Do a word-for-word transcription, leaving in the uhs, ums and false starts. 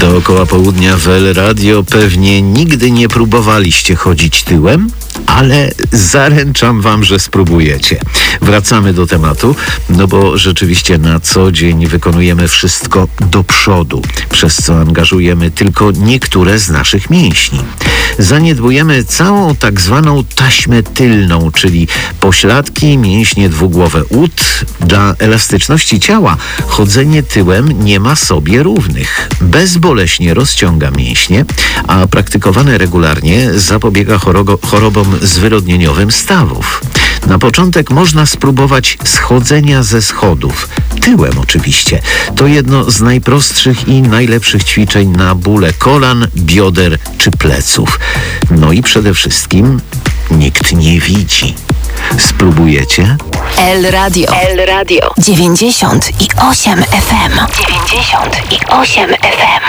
Dookoła południa w El Radio pewnie nigdy nie próbowaliście chodzić tyłem, ale zaręczam wam, że spróbujecie. Wracamy do tematu, no bo rzeczywiście na co dzień wykonujemy wszystko do przodu, przez co angażujemy tylko niektóre z naszych mięśni. Zaniedbujemy całą tak zwaną taśmę tylną, czyli pośladki, mięśnie dwugłowe ud. Dla elastyczności ciała chodzenie tyłem nie ma sobie równych. Bezboleśnie rozciąga mięśnie, a praktykowane regularnie zapobiega chorogo- chorobom zwyrodnieniowym stawów. Na początek można spróbować schodzenia ze schodów. Tyłem oczywiście. To jedno z najprostszych i najlepszych ćwiczeń na bóle kolan, bioder czy pleców. No i przede wszystkim nikt nie widzi. Spróbujecie? El Radio. El Radio. dziewięćdziesiąt i osiem F M. dziewięćdziesiąt i osiem F M.